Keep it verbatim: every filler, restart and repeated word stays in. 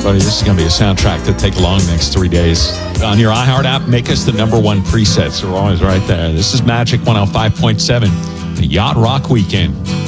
Buddy, this is going to be a soundtrack to take along the next three days. On your iHeart app, make us the number one presets. We're always right there. This is Magic one oh five point seven, the Yacht Rock Weekend.